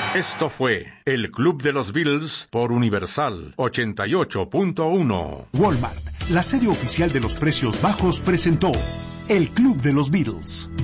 Esto fue El Club de los Beatles por Universal 88.1. Walmart, la sede oficial de los precios bajos, presentó El Club de los Beatles.